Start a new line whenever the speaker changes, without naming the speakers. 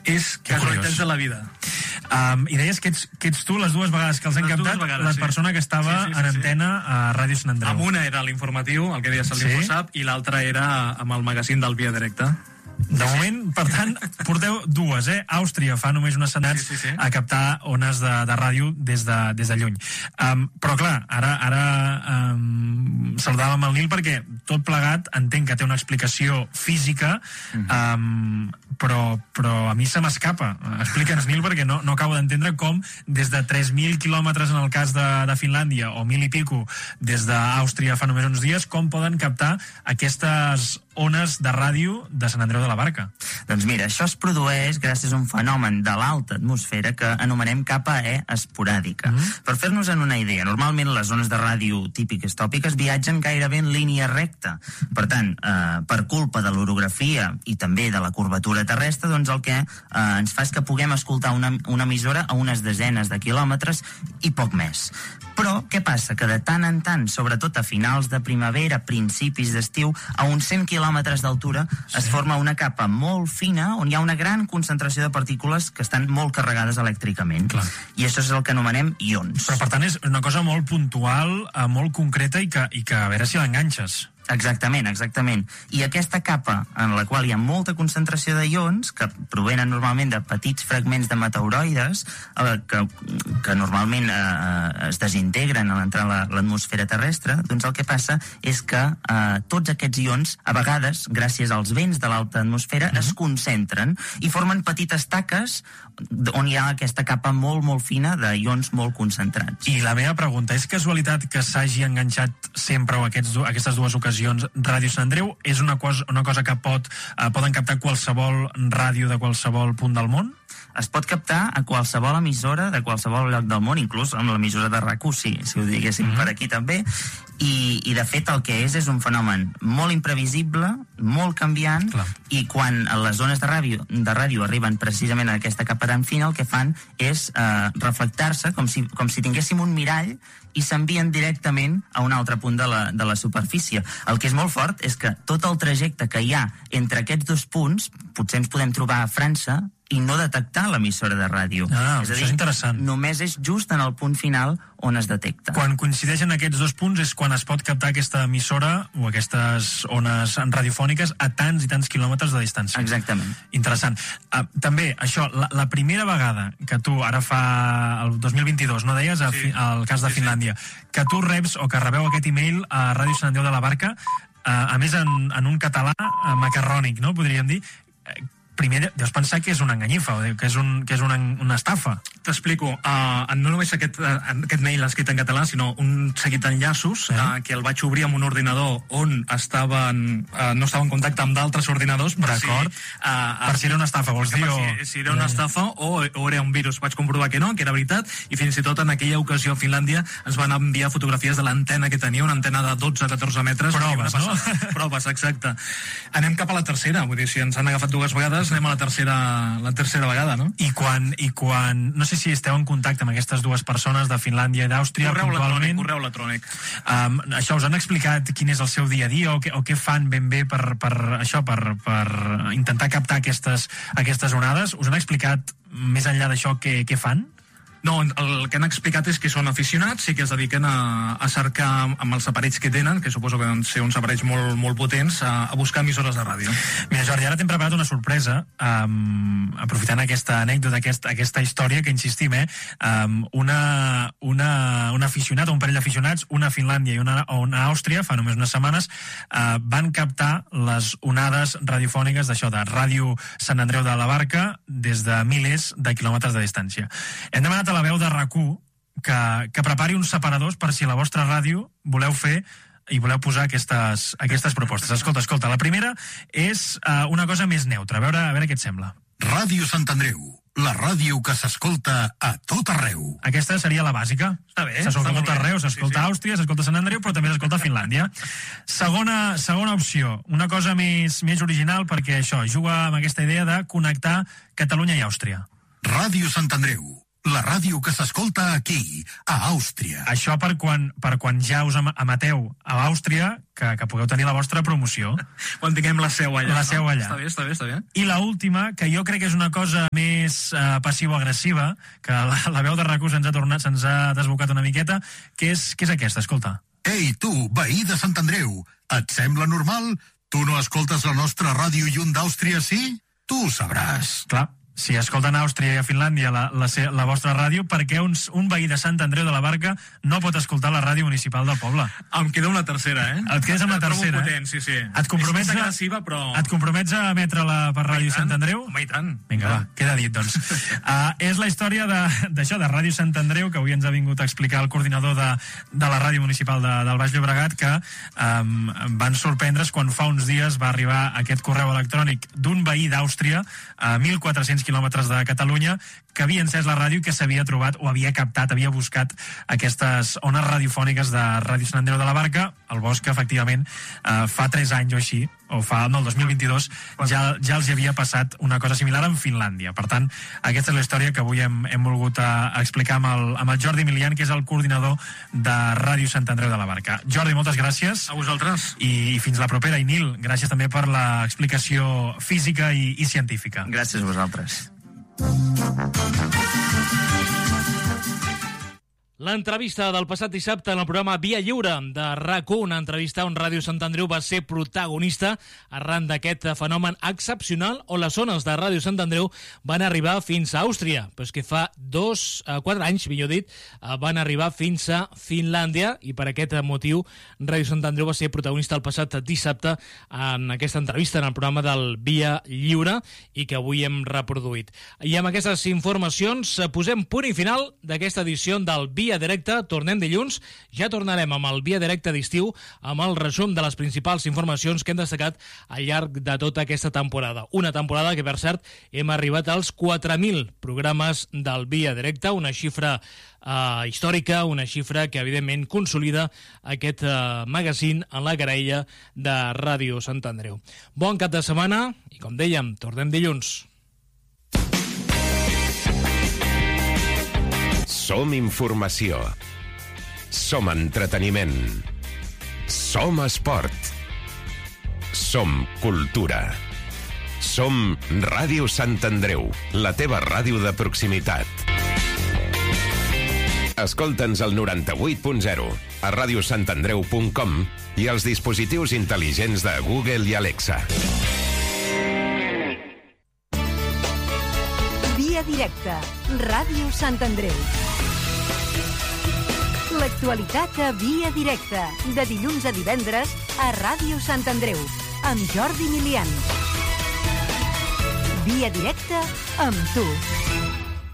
És casualitats de la vida.
I deies que ets tu, les dues vegades que els han captat, la persona que estava en antena a Ràdio Sant Andreu.
Amb una era l'informatiu, el que deies el Infosap, i l'altra era amb el magazín del Via Directa.
De moment, per tant, porteu dues, Àustria fa només unes setmanes a captar ones de ràdio des de lluny. Però clar, ara saludàvem el Nil perquè tot plegat entenc que té una explicació física, però a mi se m'escapa. Explica'ns, Nil, perquè no acabo d'entendre com des de 3.000 quilòmetres en el cas de Finlàndia, o 1.000 i pico des d'Àustria fa només uns dies, com poden captar aquestes ones de ràdio de Sant Andreu de la Barca.
Doncs mira, això es produeix gràcies a un fenomen de l'alta atmosfera que anomenem capa E esporàdica. Per fer-nos una idea, normalment les ones de ràdio típiques tòpiques viatgen gairebé en línia recta. Per tant, per culpa de l'orografia i també de la curvatura terrestre, doncs el que ens fa és que puguem escoltar una emissora a unes desenes de quilòmetres i poc més. Però què passa? Que de tant en tant, sobretot a finals de primavera, principis d'estiu, a uns 100 quilòmetres d'altura es forma una capa molt fina on hi ha una gran concentració de partícules que estan molt carregades elèctricament.
Clar.
I això és el que anomenem ions.
Però per tant és una cosa molt puntual, molt concreta i que a veure si l'enganxes.
Exactament. I aquesta capa, en la qual hi ha molta concentració de ions, que provenen normalment de petits fragments de meteoroides, que normalment es desintegren a l'entrar a l'atmosfera terrestre, doncs el que passa és que tots aquests ions, a vegades, gràcies als vents de l'alta atmosfera, es concentren i formen petites taques on hi ha aquesta capa molt, molt fina de ions molt concentrats.
I la meva pregunta, és casualitat que s'hagi enganxat sempre o aquestes dues ocasions Ràdio Sant Andreu? És una cosa que poden captar qualsevol ràdio de qualsevol punt del món?
Es pot captar a qualsevol emissora de qualsevol lloc del món, inclús amb l'emissora de RAC1, si ho diguéssim per aquí també. I de fet el que és un fenomen molt imprevisible, molt canviant. Clar. I quan les zones de ràdio arriben precisament a aquesta capa tan fina, el que fan és reflectar-se com si tinguéssim un mirall i s'envien directament a un altre punt de la superfície. El que és molt fort és que tot el trajecte que hi ha entre aquests dos punts, potser ens podem trobar a França i no detectar l'emissora de ràdio.
És a dir, és interessant.
Només és just en el punt final on es detecta.
Quan coincideixen aquests dos punts és quan es pot captar aquesta emissora o aquestes ones radiofòniques a tants i tants quilòmetres de distància.
Exactament.
Interessant. També, això, la primera vegada que tu, ara fa el 2022, no deies, al cas de Finlàndia, que tu reps o que rebeu aquest email a Ràdio Sant Andreu de la Barca, a més en un català macarrònic, no? Podríem dir. Primer deus pensar que és una enganyifa, que és una estafa.
T'explico. No només aquest mail escrit en català, sinó un seguit d'enllaços que el vaig obrir amb un ordinador on no estava en contacte amb d'altres ordinadors.
Per si era una estafa, vols dir?
Si era una estafa o era un virus. Vaig comprovar que no, que era veritat, i fins i tot en aquella ocasió a Finlàndia ens van enviar fotografies de l'antena que tenia, una antena de 12-14 metres.
Proves, no?
Proves, exacte. Anem cap a la tercera, vull dir, si ens han agafat dues vegades, anem a la tercera vegada, no?
I quan no sé si esteu en contacte amb aquestes dues persones de Finlàndia i d'Àustria puntualment.
Correu electrònic.
Això, us han explicat quin és el seu dia a dia o què fan ben bé per intentar captar aquestes onades? Us han explicat més enllà d'això què fan?
No, el que han explicat és que són aficionats i que es dediquen a cercar amb els aparells que tenen, que suposo que deuen ser uns aparells molt, molt potents, a buscar emissores de ràdio.
Mira, Jordi, ara t'hem preparat una sorpresa, aprofitant aquesta anècdota, aquesta història que insistim, un aficionat, un parell d'aficionats, una a Finlàndia i una a Àustria, fa només unes setmanes, van captar les onades radiofòniques d'això, de Ràdio Sant Andreu de la Barca, des de milers de quilòmetres de distància. Hem demanat a la veu de RAC1 que prepari uns separadors per si a la vostra ràdio voleu fer i voleu posar aquestes propostes. Escolta, la primera és una cosa més neutra, a veure què et sembla.
Ràdio Sant Andreu, la ràdio que s'escolta a tot arreu.
Aquesta seria la bàsica.
Està bé.
S'escolta a tot arreu, s'escolta a Àustria, s'escolta a Sant Andreu, però també s'escolta a Finlàndia. Segona opció, una cosa més original, perquè això juga amb aquesta idea de connectar Catalunya i Àustria.
Ràdio Sant Andreu, la ràdio que s'escolta aquí, a Àustria.
Això per quan ja us emeteu a Àustria, que pugueu tenir la vostra promoció.
Quan tinguem la seu allà.
La seu allà.
Està bé.
I l'última, que jo crec que és una cosa més passivo-agressiva, que la veu de RAC1 se'ns ha desbocat una miqueta, que és aquesta, escolta.
Ei, tu, veí de Sant Andreu, et sembla normal? Tu no escoltes la nostra ràdio lluny d'Àustria, sí? Tu ho sabràs.
Clar, si escolten a Àustria i a Finlàndia la vostra ràdio, per què un veí de Sant Andreu de la Barca no pot escoltar la ràdio municipal del poble?
Em queda una tercera, eh?
Et quedes amb la tercera,
potent, sí.
Et compromets,
és agressiva, però...
Et compromets a emetre-la per Ràdio Sant Andreu?
Home, i tant.
Vinga, va, queda dit, doncs. És la història d'això, de Ràdio Sant Andreu, que avui ens ha vingut a explicar el coordinador de la ràdio municipal del Baix Llobregat, que van sorprendre's quan fa uns dies va arribar aquest correu electrònic d'un veí d'Àustria a 1.400 quilòmetres de Catalunya, que havia encès la ràdio i que s'havia trobat o havia captat, havia buscat aquestes ones radiofòniques de Ràdio Sant Andreu de la Barca, el bosc que efectivament fa 3 anys o així, el 2022, ja els havia passat una cosa similar en Finlàndia. Per tant, aquesta és la història que avui hem volgut explicar amb el Jordi Milian, que és el coordinador de Ràdio Sant Andreu de la Barca. Jordi, moltes gràcies.
A vosaltres.
I fins la propera. I Nil, gràcies també per l'explicació física i científica.
Gràcies a vosaltres.
L'entrevista del passat dissabte en el programa Via Lliure de RAC1, una entrevista on Ràdio Sant Andreu va ser protagonista arran d'aquest fenomen excepcional on les zones de Ràdio Sant Andreu van arribar fins a Àustria, però és que fa 4 anys, millor dit, van arribar fins a Finlàndia i per aquest motiu Ràdio Sant Andreu va ser protagonista el passat dissabte en aquesta entrevista en el programa del Via Lliure i que avui hem reproduït. I amb aquestes informacions posem punt i final d'aquesta edició del Via Directe. Tornem dilluns, ja tornarem amb el Via Directe d'estiu, amb el resum de les principals informacions que hem destacat al llarg de tota aquesta temporada. Una temporada que, per cert, hem arribat als 4.000 programes del Via Directe, una xifra històrica, una xifra que evidentment consolida aquest magazín en la graella de Ràdio Sant Andreu. Bon cap de setmana i, com dèiem, tornem dilluns.
Som informació. Som entreteniment. Som esport. Som cultura. Som Ràdio Sant Andreu, la teva ràdio de proximitat. Escolta'ns al 98.0, a radiosantandreu.com i als dispositius intel·ligents de Google i Alexa.
Via Directe, Ràdio Sant Andreu. L'actualitat a Via Directe, de dilluns a divendres a Ràdio Sant Andreu, amb Jordi Milian. Via Directe amb tu.